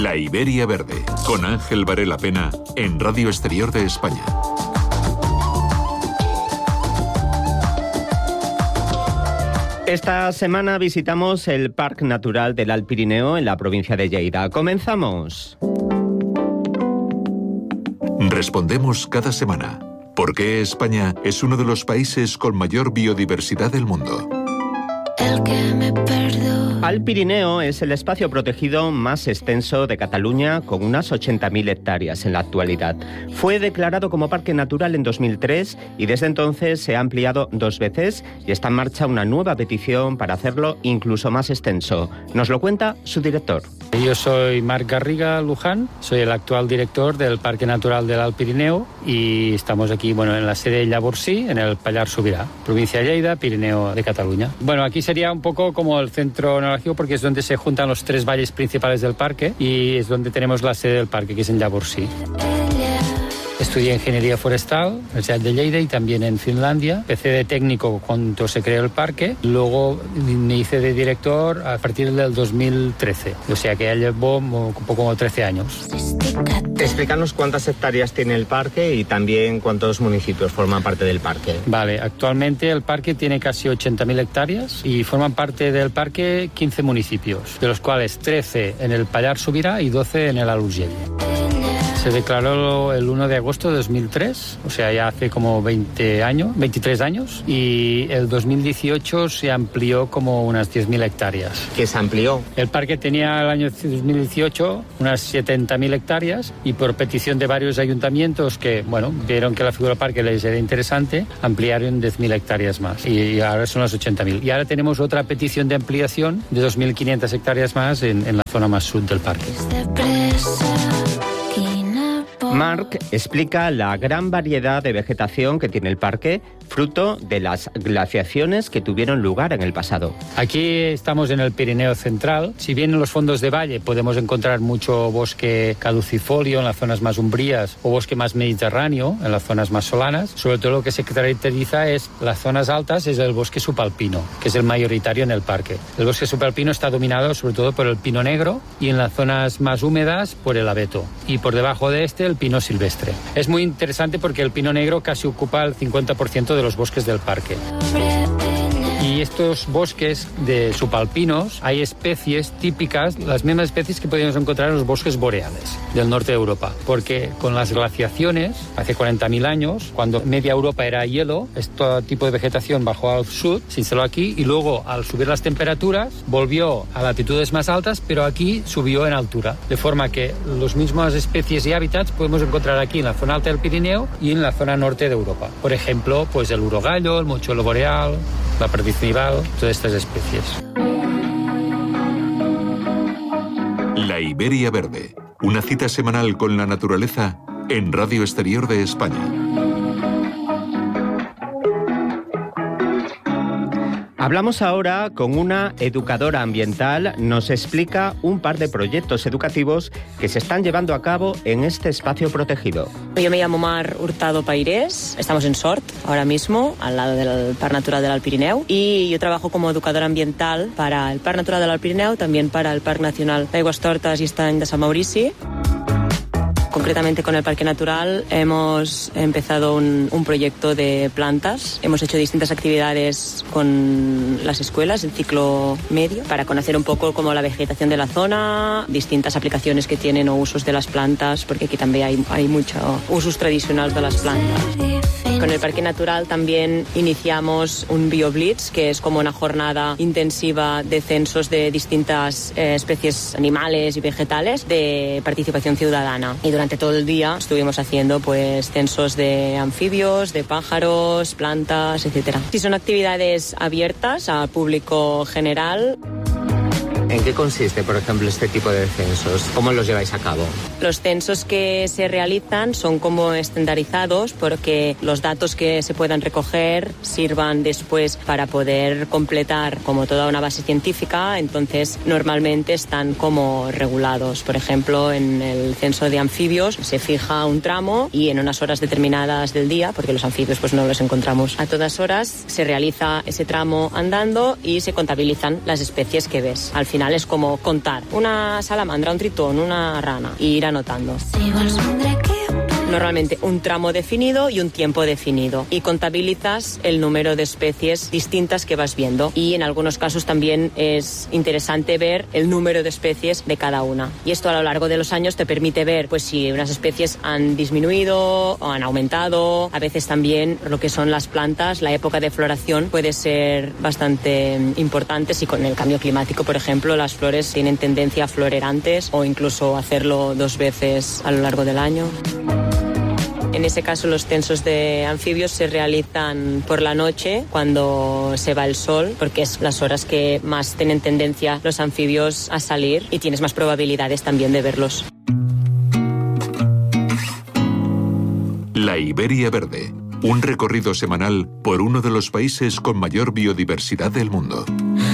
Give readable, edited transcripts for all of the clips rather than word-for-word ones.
La Iberia Verde, con Ángel Varela Pena, en Radio Exterior de España. Esta semana visitamos el Parque Natural del Alt Pirineo en la provincia de Lleida. ¡Comenzamos! Respondemos cada semana. ¿Por qué España es uno de los países con mayor biodiversidad del mundo? Alt Pirineo es el espacio protegido más extenso de Cataluña, con unas 80.000 hectáreas en la actualidad. Fue declarado como parque natural en 2003 y desde entonces se ha ampliado 2 veces y está en marcha una nueva petición para hacerlo incluso más extenso. Nos lo cuenta su director. Yo soy Marc Garriga Luján, soy el actual director del Parque Natural del Alt Pirineo y estamos aquí en la sede de Llavorsí, en el Pallars Sobirà, provincia de Lleida, Pirineo de Cataluña. Aquí sería un poco como el centro neurálgico porque es donde se juntan los 3 valles principales del parque y es donde tenemos la sede del parque, que es en Llavorsí. Estudié Ingeniería Forestal en la Universidad de Lleida y también en Finlandia. Empecé de técnico cuando se creó el parque. Luego me hice de director a partir del 2013. O sea que ya llevo un poco como 13 años. Explícanos cuántas hectáreas tiene el parque y también cuántos municipios forman parte del parque. Vale, actualmente el parque tiene casi 80.000 hectáreas y forman parte del parque 15 municipios, de los cuales 13 en el Pallars Sobirà y 12 en el Alt Urgell. Se declaró el 1 de agosto de 2003, o sea, ya hace como 23 años, y el 2018 se amplió como unas 10.000 hectáreas. ¿Qué se amplió? El parque tenía el año 2018 unas 70.000 hectáreas y por petición de varios ayuntamientos que, vieron que la figura del parque les era interesante, ampliaron 10.000 hectáreas más y ahora son las 80.000. Y ahora tenemos otra petición de ampliación de 2.500 hectáreas más en la zona más sur del parque. Marc explica la gran variedad de vegetación que tiene el parque, fruto de las glaciaciones que tuvieron lugar en el pasado. Aquí estamos en el Pirineo central. Si bien en los fondos de valle podemos encontrar mucho bosque caducifolio en las zonas más umbrías o bosque más mediterráneo en las zonas más solanas, sobre todo lo que se caracteriza es las zonas altas, es el bosque subalpino, que es el mayoritario en el parque. El bosque subalpino está dominado sobre todo por el pino negro y en las zonas más húmedas por el abeto. Y por debajo de el pino silvestre. Es muy interesante porque el pino negro casi ocupa el 50% de los bosques del parque. Y estos bosques de subalpinos hay especies típicas, las mismas especies que podemos encontrar en los bosques boreales del norte de Europa. Porque con las glaciaciones, hace 40.000 años, cuando media Europa era hielo, este tipo de vegetación bajó al sur, se instaló aquí y luego al subir las temperaturas volvió a latitudes más altas, pero aquí subió en altura. De forma que las mismas especies y hábitats podemos encontrar aquí en la zona alta del Pirineo y en la zona norte de Europa. Por ejemplo, el urogallo, el mochuelo boreal, la perdiz nival, todas estas especies. La Iberia Verde, una cita semanal con la naturaleza en Radio Exterior de España. Hablamos ahora con una educadora ambiental. Nos explica un par de proyectos educativos que se están llevando a cabo en este espacio protegido. Yo me llamo Mar Hurtado Pairés, estamos en Sort ahora mismo, al lado del Parc Natural del Alt Pirineu, y yo trabajo como educadora ambiental para el Parc Natural del Alt Pirineu, también para el Parc Nacional d'Aigüestortes i Estany de Sant Maurici. Concretamente con el Parque Natural hemos empezado un proyecto de plantas. Hemos hecho distintas actividades con las escuelas, el ciclo medio, para conocer un poco como la vegetación de la zona, distintas aplicaciones que tienen o usos de las plantas, porque aquí también hay muchos usos tradicionales de las plantas. Con el Parque Natural también iniciamos un BioBlitz, que es como una jornada intensiva de censos de distintas especies animales y vegetales de participación ciudadana. Y durante todo el día estuvimos haciendo censos de anfibios, de pájaros, plantas, etc. Si son actividades abiertas al público general. ¿En qué consiste, por ejemplo, este tipo de censos? ¿Cómo los lleváis a cabo? Los censos que se realizan son como estandarizados porque los datos que se puedan recoger sirvan después para poder completar como toda una base científica, entonces normalmente están como regulados. Por ejemplo, en el censo de anfibios se fija un tramo y en unas horas determinadas del día, porque los anfibios no los encontramos a todas horas, se realiza ese tramo andando y se contabilizan las especies que ves. Al final final es como contar una salamandra, un tritón, una rana y ir anotando. Normalmente un tramo definido y un tiempo definido y contabilizas el número de especies distintas que vas viendo y en algunos casos también es interesante ver el número de especies de cada una y esto a lo largo de los años te permite ver pues si unas especies han disminuido o han aumentado. A veces también lo que son las plantas, la época de floración puede ser bastante importante si con el cambio climático, por ejemplo, las flores tienen tendencia a florear antes o incluso hacerlo 2 veces a lo largo del año. En ese caso, los censos de anfibios se realizan por la noche, cuando se va el sol, porque es las horas que más tienen tendencia los anfibios a salir y tienes más probabilidades también de verlos. La Iberia Verde, un recorrido semanal por uno de los países con mayor biodiversidad del mundo.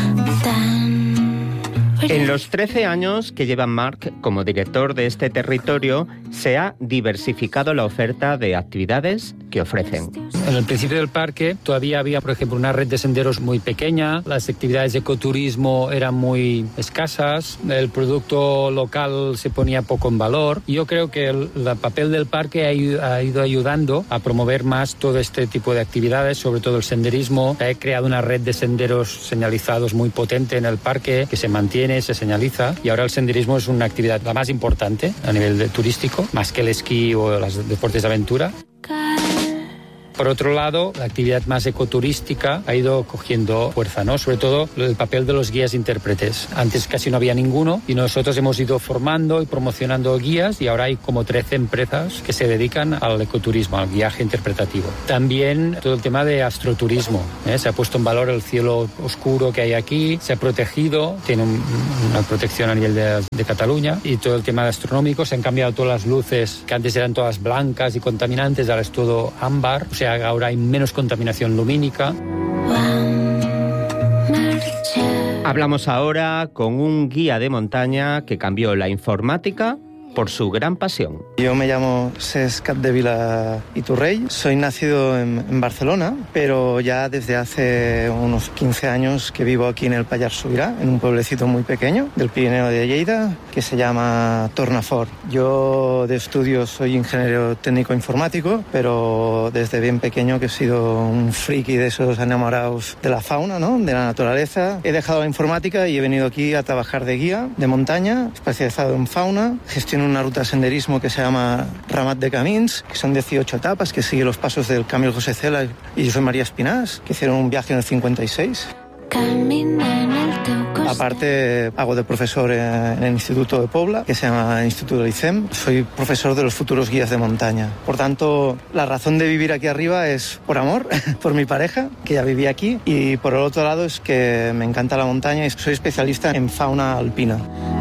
En los 13 años que lleva Marc como director de este territorio, se ha diversificado la oferta de actividades que ofrecen. En el principio del parque todavía había, por ejemplo, una red de senderos muy pequeña, las actividades de ecoturismo eran muy escasas, el producto local se ponía poco en valor. Yo creo que el papel del parque ha ido ayudando a promover más todo este tipo de actividades, sobre todo el senderismo. He creado una red de senderos señalizados muy potente en el parque que se mantiene, se señaliza y ahora el senderismo es una actividad la más importante a nivel turístico, más que el esquí o los deportes de aventura. Por otro lado, la actividad más ecoturística ha ido cogiendo fuerza, ¿no? Sobre todo el papel de los guías intérpretes. Antes casi no había ninguno y nosotros hemos ido formando y promocionando guías y ahora hay como 13 empresas que se dedican al ecoturismo, al viaje interpretativo. También todo el tema de astroturismo, ¿eh? Se ha puesto en valor el cielo oscuro que hay aquí, se ha protegido, tiene una protección a nivel de Cataluña y todo el tema astronómico, se han cambiado todas las luces que antes eran todas blancas y contaminantes, ahora es todo ámbar, o sea, ahora hay menos contaminación lumínica. Hablamos ahora con un guía de montaña que cambió la informática por su gran pasión. Yo me llamo Cesc Capdevila Iturrell, soy nacido en Barcelona, pero ya desde hace unos 15 años que vivo aquí en el Pallars Sobirà, en un pueblecito muy pequeño del Pirineo de Lleida que se llama Tornafort. Yo de estudio soy ingeniero técnico informático, pero desde bien pequeño que he sido un friki de esos enamorados de la fauna, ¿no? De la naturaleza. He dejado la informática y he venido aquí a trabajar de guía de montaña, especializado en fauna, gestiono una ruta de senderismo que se llama Ramat de Camins, que son 18 etapas, que sigue los pasos del Camil José Cela y Josep María Espinàs, que hicieron un viaje en el 56. Aparte, hago de profesor en el Instituto de Pobla, que se llama Instituto del ICEM. Soy profesor de los futuros guías de montaña. Por tanto, la razón de vivir aquí arriba es por amor, por mi pareja, que ya vivía aquí, y por el otro lado es que me encanta la montaña y soy especialista en fauna alpina.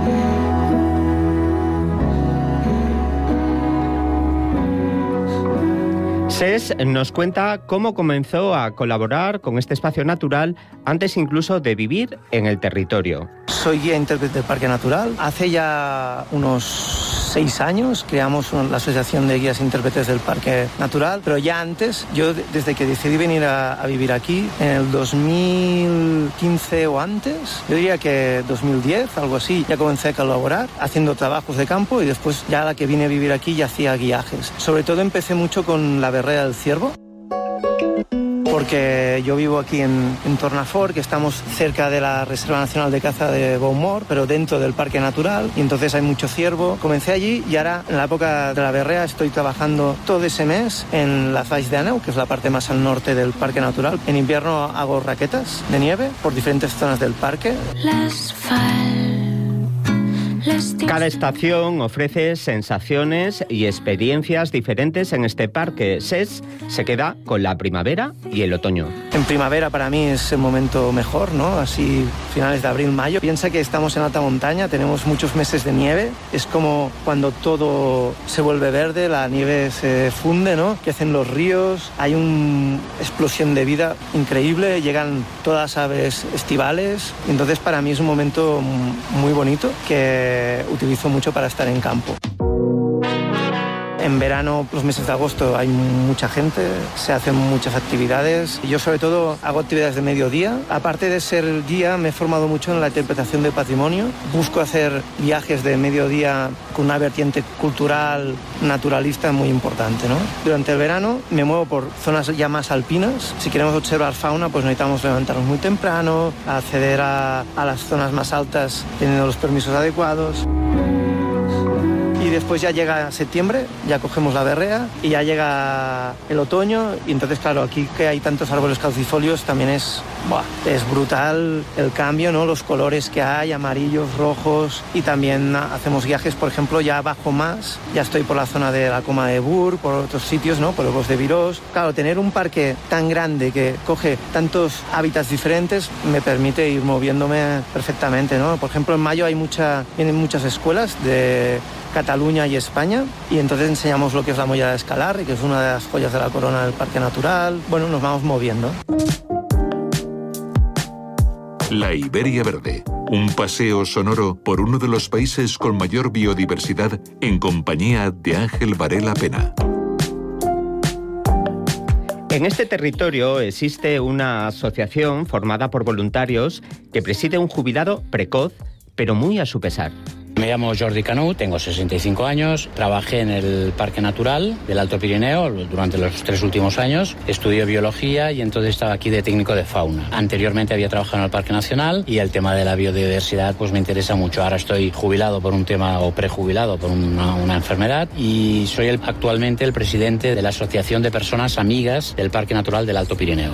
Cesc nos cuenta cómo comenzó a colaborar con este espacio natural antes incluso de vivir en el territorio. Soy guía intérprete del Parque Natural. Hace ya unos 6 años creamos la Asociación de Guías Intérpretes del Parque Natural, pero ya antes, yo desde que decidí venir a vivir aquí, en el 2015 o antes, yo diría que 2010, algo así, ya comencé a colaborar haciendo trabajos de campo y después ya a la que vine a vivir aquí ya hacía guiajes. Sobre todo empecé mucho con la Berrea del Ciervo, porque yo vivo aquí en Tornafort, que estamos cerca de la Reserva Nacional de Caza de Beaumort, pero dentro del Parque Natural, y entonces hay mucho ciervo. Comencé allí y ahora, en la época de la berrea, estoy trabajando todo ese mes en la Valls d'Àneu, que es la parte más al norte del Parque Natural. En invierno hago raquetas de nieve por diferentes zonas del parque. Cada estación ofrece sensaciones y experiencias diferentes en este parque. Cesc se queda con la primavera y el otoño. En primavera para mí es el momento mejor, ¿no? Así finales de abril, mayo. Piensa que estamos en alta montaña, tenemos muchos meses de nieve. Es como cuando todo se vuelve verde, la nieve se funde, ¿no? Que hacen los ríos, hay una explosión de vida increíble, llegan todas las aves estivales. Entonces para mí es un momento muy bonito que utilizo mucho para estar en campo. En verano, los meses de agosto, hay mucha gente, se hacen muchas actividades. Yo sobre todo hago actividades de mediodía. Aparte de ser guía, me he formado mucho en la interpretación del patrimonio. Busco hacer viajes de mediodía con una vertiente cultural, naturalista muy importante, ¿no? Durante el verano me muevo por zonas ya más alpinas. Si queremos observar fauna, pues necesitamos levantarnos muy temprano, acceder a las zonas más altas teniendo los permisos adecuados. Y después ya llega septiembre, ya cogemos la berrea y ya llega el otoño. Y entonces, claro, aquí que hay tantos árboles caducifolios también es brutal el cambio, ¿no? Los colores que hay, amarillos, rojos. Y también hacemos viajes, por ejemplo, ya bajo más. Ya estoy por la zona de la Coma de Bur, por otros sitios, ¿no? Por el Bosque de Virós. Claro, tener un parque tan grande que coge tantos hábitats diferentes me permite ir moviéndome perfectamente, ¿no? Por ejemplo, en mayo vienen muchas escuelas de Cataluña y España, y entonces enseñamos lo que es la mollada de escalar, que es una de las joyas de la corona del Parque Natural. Bueno, nos vamos moviendo. La Iberia Verde, un paseo sonoro por uno de los países con mayor biodiversidad en compañía de Ángel Varela Pena. En este territorio existe una asociación formada por voluntarios que preside un jubilado precoz, pero muy a su pesar. Me llamo Jordi Canut, tengo 65 años, trabajé en el Parque Natural del Alto Pirineo durante los 3 últimos años, estudié biología y entonces estaba aquí de técnico de fauna. Anteriormente había trabajado en el Parque Nacional y el tema de la biodiversidad pues me interesa mucho. Ahora estoy jubilado por un tema o prejubilado por una enfermedad y soy actualmente el presidente de la Asociación de Personas Amigas del Parque Natural del Alto Pirineo.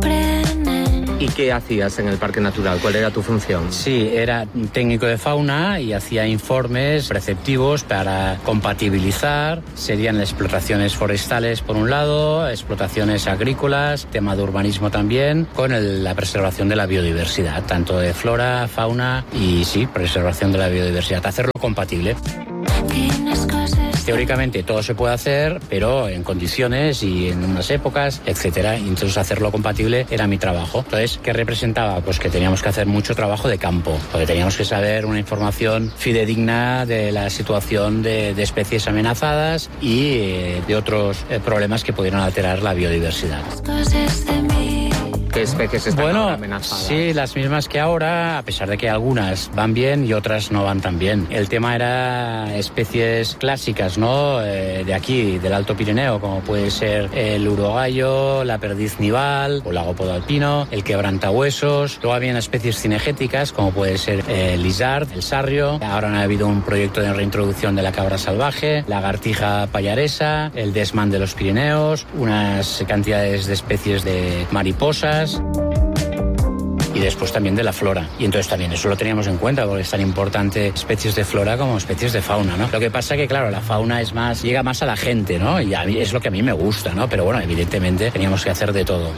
¿Y qué hacías en el Parque Natural? ¿Cuál era tu función? Sí, era técnico de fauna y hacía informes preceptivos para compatibilizar. Serían explotaciones forestales por un lado, explotaciones agrícolas, tema de urbanismo también, con la preservación de la biodiversidad, tanto de flora, fauna y sí, preservación de la biodiversidad. Hacerlo compatible. Teóricamente todo se puede hacer, pero en condiciones y en unas épocas, etcétera. Y entonces hacerlo compatible era mi trabajo. Entonces, ¿qué representaba? Pues que teníamos que hacer mucho trabajo de campo, porque teníamos que saber una información fidedigna de la situación de especies amenazadas y de otros problemas que pudieran alterar la biodiversidad. ¿Qué especies están ahora amenazadas? Sí, las mismas que ahora, a pesar de que algunas van bien y otras no van tan bien. El tema era especies clásicas, ¿no? De aquí, del Alto Pirineo, como puede ser el urogallo, la perdiz nival, o lagopodo alpino, el quebrantahuesos. Luego habían especies cinegéticas, como puede ser el lizard, el sarrio. Ahora ha habido un proyecto de reintroducción de la cabra salvaje, lagartija pallaresa, el desmán de los Pirineos, unas cantidades de especies de mariposas. Y después también de la flora. Y entonces también eso lo teníamos en cuenta porque es tan importante especies de flora como especies de fauna, ¿no? Lo que pasa que, claro, la fauna llega más a la gente, ¿no? Y a mí, es lo que a mí me gusta, ¿no? Pero bueno, evidentemente teníamos que hacer de todo.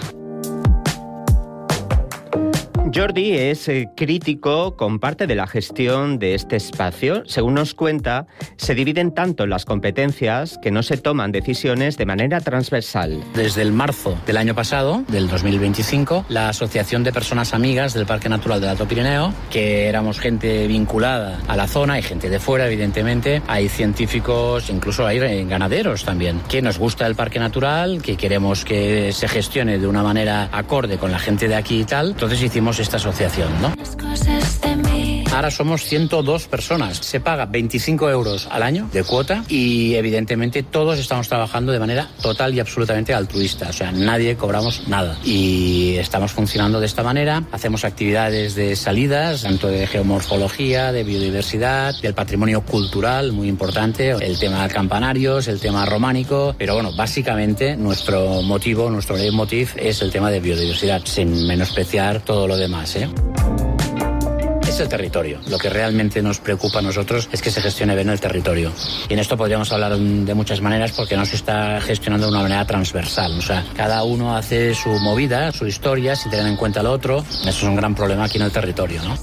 Jordi es crítico con parte de la gestión de este espacio. Según nos cuenta, se dividen tanto las competencias que no se toman decisiones de manera transversal. Desde el marzo del año pasado, del 2025, la Asociación de Personas Amigas del Parque Natural del Alto Pirineo, que éramos gente vinculada a la zona, hay gente de fuera, evidentemente, hay científicos, incluso hay ganaderos también, que nos gusta el Parque Natural, que queremos que se gestione de una manera acorde con la gente de aquí y tal. Entonces hicimos esta asociación, ¿no? Ahora somos 102 personas. Se paga 25 euros al año de cuota y evidentemente todos estamos trabajando de manera total y absolutamente altruista. O sea, nadie cobramos nada. Y estamos funcionando de esta manera. Hacemos actividades de salidas, tanto de geomorfología, de biodiversidad, del patrimonio cultural, muy importante, el tema de campanarios, el tema románico. Pero bueno, básicamente nuestro motivo, nuestro leitmotiv es el tema de biodiversidad, sin menospreciar todo lo demás, ¿eh? Es el territorio. Lo que realmente nos preocupa a nosotros es que se gestione bien el territorio. Y en esto podríamos hablar de muchas maneras porque no se está gestionando de una manera transversal. O sea, cada uno hace su movida, su historia, sin tener en cuenta lo otro. Eso es un gran problema aquí en el territorio, ¿no?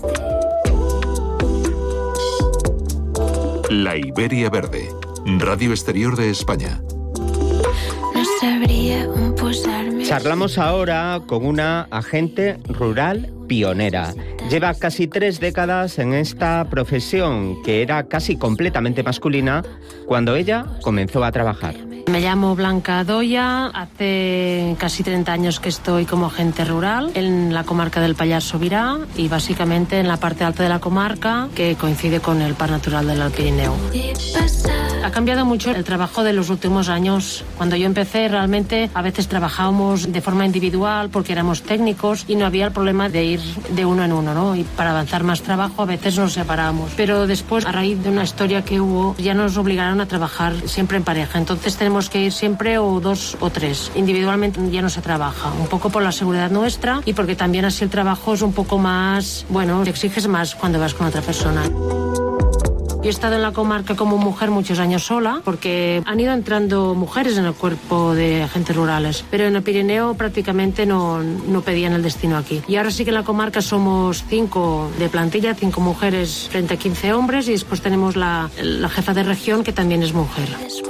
La Iberia Verde, Radio Exterior de España. No sabría posarme. Charlamos ahora con una agente rural pionera. Lleva casi 3 décadas en esta profesión, que era casi completamente masculina, cuando ella comenzó a trabajar. Me llamo Blanca Doya, hace casi 30 años que estoy como agente rural en la comarca del Pallars Sobirá y básicamente en la parte alta de la comarca, que coincide con el Parc Natural del Alt Pirineu. Ha cambiado mucho el trabajo de los últimos años. Cuando yo empecé, realmente a veces trabajábamos de forma individual porque éramos técnicos y no había el problema de ir de uno en uno, ¿no? Y para avanzar más trabajo a veces nos separábamos. Pero después, a raíz de una historia que hubo, ya nos obligaron a trabajar siempre en pareja. Entonces tenemos que ir siempre o 2 o 3. Individualmente ya no se trabaja. Un poco por la seguridad nuestra y porque también así el trabajo es un poco más, bueno, te exiges más cuando vas con otra persona. Yo he estado en la comarca como mujer muchos años sola, porque han ido entrando mujeres en el cuerpo de agentes rurales, pero en el Pirineo prácticamente no pedían el destino aquí. Y ahora sí que en la comarca somos 5 de plantilla, 5 mujeres frente a 15 hombres, y después tenemos la jefa de región, que también es mujer.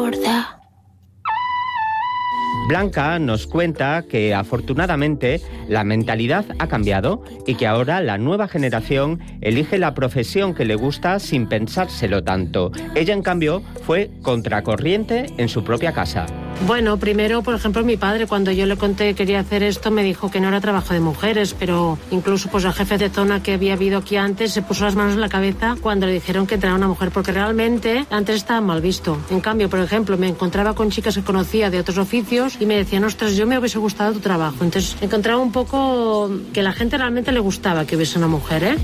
Blanca nos cuenta que afortunadamente la mentalidad ha cambiado y que ahora la nueva generación elige la profesión que le gusta sin pensárselo tanto. Ella, en cambio, fue contracorriente en su propia casa. Bueno, primero, por ejemplo, mi padre, cuando yo le conté que quería hacer esto, me dijo que no era trabajo de mujeres, pero incluso pues el jefe de zona que había habido aquí antes se puso las manos en la cabeza cuando le dijeron que entrara una mujer, porque realmente antes estaba mal visto. En cambio, por ejemplo, me encontraba con chicas que conocía de otros oficios y me decían, ostras, yo me hubiese gustado tu trabajo. Entonces encontraba un poco que a la gente realmente le gustaba que hubiese una mujer, ¿eh?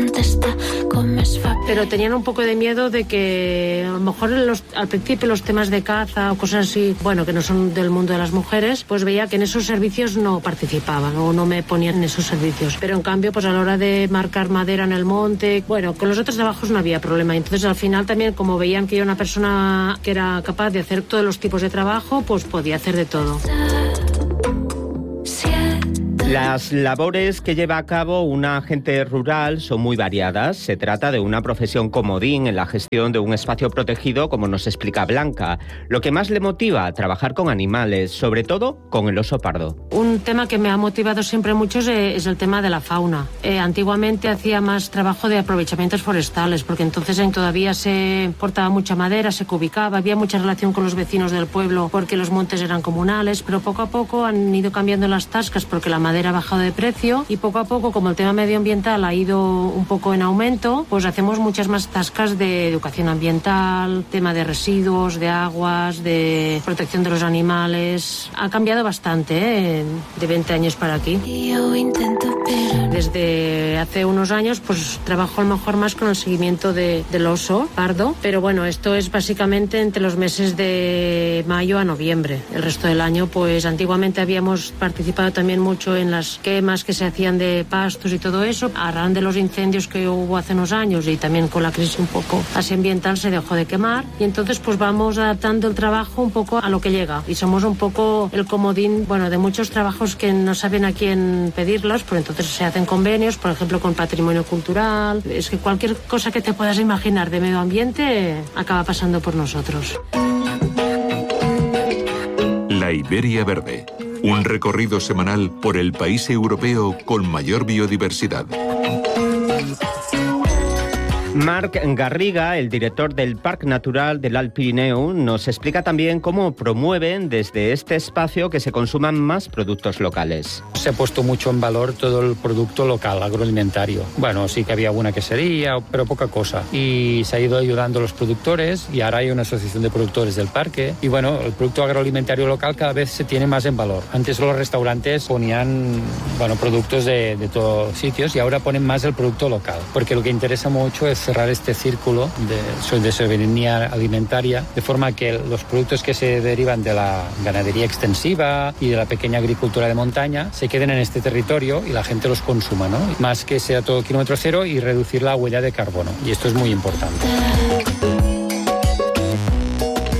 Pero tenían un poco de miedo de que a lo mejor al principio los temas de caza o cosas así, bueno, que no son del mundo de las mujeres, pues veía que en esos servicios no participaban o no me ponían en esos servicios. Pero en cambio, pues a la hora de marcar madera en el monte, bueno, con los otros trabajos no había problema. Entonces al final también, como veían que yo era una persona que era capaz de hacer todos los tipos de trabajo, pues podía hacer de todo. Las labores que lleva a cabo una agente rural son muy variadas. Se trata de una profesión comodín en la gestión de un espacio protegido, como nos explica Blanca. Lo que más le motiva a trabajar con animales, sobre todo con el oso pardo. Un tema que me ha motivado siempre mucho es el tema de la fauna. Antiguamente hacía más trabajo de aprovechamientos forestales, porque entonces todavía se cortaba mucha madera, se cubicaba, había mucha relación con los vecinos del pueblo porque los montes eran comunales, pero poco a poco han ido cambiando las tascas porque la madera ha bajado de precio y poco a poco, como el tema medioambiental ha ido un poco en aumento, pues hacemos muchas más tascas de educación ambiental, tema de residuos, de aguas, de protección de los animales. Ha cambiado bastante, de 20 años para aquí. Desde hace unos años pues trabajo a lo mejor más con el seguimiento del oso pardo, pero bueno, esto es básicamente entre los meses de mayo a noviembre. El resto del año, pues antiguamente habíamos participado también mucho en las quemas que se hacían de pastos y todo eso. A raíz de los incendios que hubo hace unos años y también con la crisis un poco así ambiental, se dejó de quemar y entonces pues vamos adaptando el trabajo un poco a lo que llega y somos un poco el comodín, bueno, de muchos trabajos que no saben a quién pedirlos, pues entonces se hacen convenios, por ejemplo con patrimonio cultural. Es que cualquier cosa que te puedas imaginar de medio ambiente acaba pasando por nosotros. La Iberia Verde. Un recorrido semanal por el país europeo con mayor biodiversidad. Marc Garriga, el director del Parc Natural del Alt Pirineu, nos explica también cómo promueven desde este espacio que se consuman más productos locales. Se ha puesto mucho en valor todo el producto local, agroalimentario. Bueno, sí que había alguna quesería, pero poca cosa. Y se ha ido ayudando a los productores y ahora hay una asociación de productores del parque. Y bueno, el producto agroalimentario local cada vez se tiene más en valor. Antes los restaurantes ponían, bueno, productos de todos sitios y ahora ponen más el producto local. Porque lo que interesa mucho es cerrar este círculo de soberanía alimentaria, de forma que los productos que se derivan de la ganadería extensiva y de la pequeña agricultura de montaña se queden en este territorio y la gente los consuma, ¿no? Más que sea todo kilómetro cero y reducir la huella de carbono. Y esto es muy importante.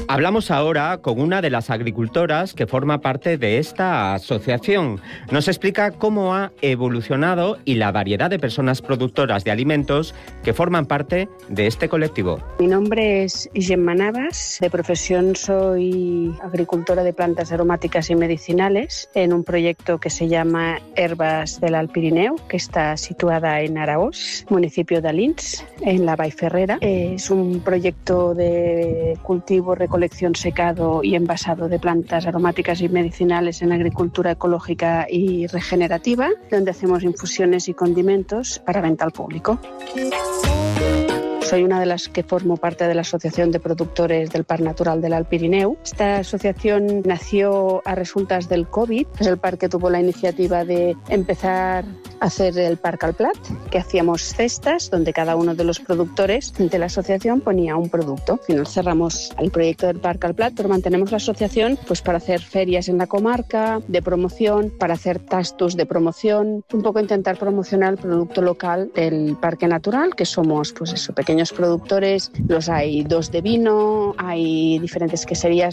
Hablamos ahora con una de las agricultoras que forma parte de esta asociación. Nos explica cómo ha evolucionado y la variedad de personas productoras de alimentos que forman parte de este colectivo. Mi nombre es Gemma Navas. De profesión soy agricultora de plantas aromáticas y medicinales en un proyecto que se llama Herbas del Alt Pirineu, que está situada en Araós, municipio de Alins, en la Vall Ferrera. Es un proyecto de cultivo, recolección, secado y envasado de plantas aromáticas y medicinales en agricultura ecológica y regenerativa, donde hacemos infusiones y condimentos para venta al público. Soy una de las que formo parte de la Asociación de Productores del Parc Natural del Alt Pirineu. Esta asociación nació a resultas del COVID. Es el parque que tuvo la iniciativa de empezar a hacer el Parc al Plat, que hacíamos cestas donde cada uno de los productores de la asociación ponía un producto. Al final cerramos el proyecto del Parc al Plat, pero mantenemos la asociación pues para hacer ferias en la comarca, de promoción, para hacer tastos de promoción, un poco intentar promocionar el producto local del Parque Natural, que somos pues eso, pequeños productores. Los hay 2 de vino, hay diferentes queserías.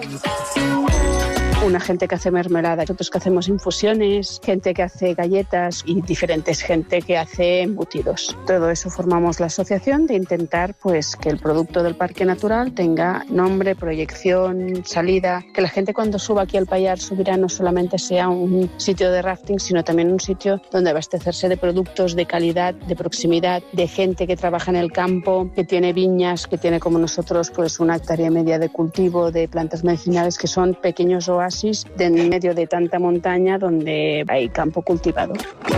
Una gente que hace mermelada, otros que hacemos infusiones, gente que hace galletas y diferentes gente que hace embutidos. Todo eso formamos la asociación de intentar pues que el producto del Parque Natural tenga nombre, proyección, salida, que la gente cuando suba aquí al Pallars Sobirà no solamente sea un sitio de rafting, sino también un sitio donde abastecerse de productos de calidad, de proximidad, de gente que trabaja en el campo, que tiene viñas, que tiene como nosotros pues 1,5 hectáreas de cultivo de plantas medicinales, que son pequeños oasis de en medio de tanta montaña donde hay campo cultivado.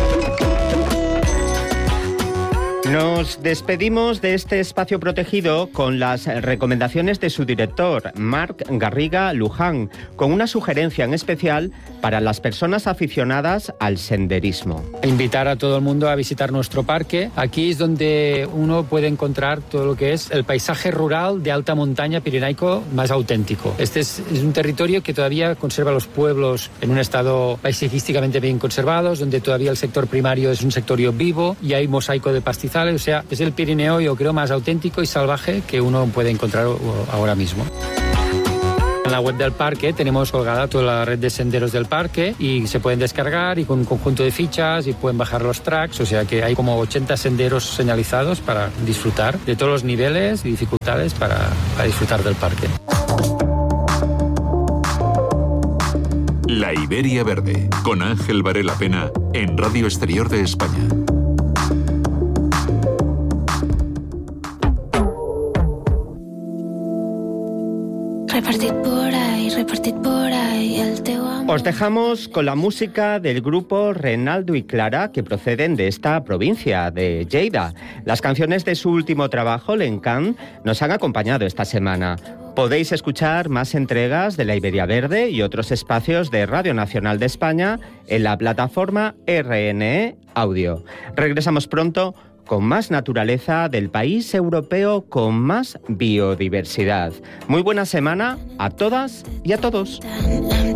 Nos despedimos de este espacio protegido con las recomendaciones de su director, Marc Garriga Luján, con una sugerencia en especial para las personas aficionadas al senderismo. Invitar a todo el mundo a visitar nuestro parque. Aquí es donde uno puede encontrar todo lo que es el paisaje rural de alta montaña pirenaico más auténtico. Este es un territorio que todavía conserva los pueblos en un estado paisajísticamente bien conservados, donde todavía el sector primario es un sector vivo y hay mosaico de pastizales. O sea, es el Pirineo, yo creo, más auténtico y salvaje que uno puede encontrar ahora mismo. En la web del parque tenemos colgada toda la red de senderos del parque y se pueden descargar y con un conjunto de fichas y pueden bajar los tracks, o sea que hay como 80 senderos señalizados para disfrutar de todos los niveles y dificultades para disfrutar del parque. La Iberia Verde, con Ángel Varela Pena, en Radio Exterior de España. Repartit por ahí el teu amor. Os dejamos con la música del grupo Renaldo y Clara, que proceden de esta provincia, de Lleida. Las canciones de su último trabajo, L'Encant, nos han acompañado esta semana. Podéis escuchar más entregas de La Iberia Verde y otros espacios de Radio Nacional de España en la plataforma RNE Audio. Regresamos pronto con más naturaleza del país europeo con más biodiversidad. Muy buena semana a todas y a todos.